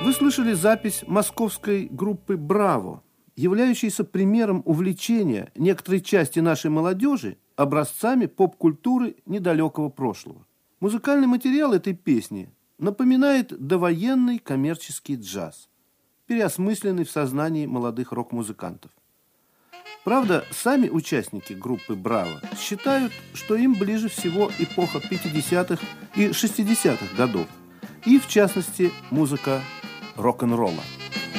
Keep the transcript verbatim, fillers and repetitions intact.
Вы слышали запись московской группы «Браво», являющейся примером увлечения некоторой части нашей молодежи образцами поп-культуры недалекого прошлого. Музыкальный материал этой песни напоминает довоенный коммерческий джаз, переосмысленный в сознании молодых рок-музыкантов. Правда, сами участники группы «Браво» считают, что им ближе всего эпоха пятидесятых и шестидесятых годов, и, в частности, музыка рок-н-ролла.